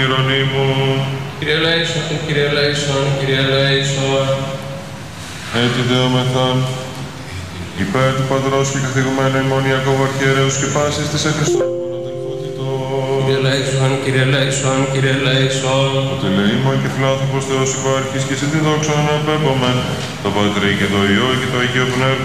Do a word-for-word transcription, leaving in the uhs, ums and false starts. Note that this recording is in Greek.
Ιερονίμου. Κύριε Λέησον, Κύριε Λέησον, Κύριε Λέησον. Έτσι δεόμεθα υπέρ του Πατρός και καθηγουμένου ημών Ιακώβου Αρχιερέους και πάσης της Χριστού αδελφότητος. Κύριε Λέησον, Κύριε Λέησον, Κύριε Λέησον. Ότι ελεήμων και φιλάνθρωπος Θεός υπάρχεις και σε τη δόξα να απέμπομεν το Πατρί και το Υιό και το Αγίο Πνεύμα.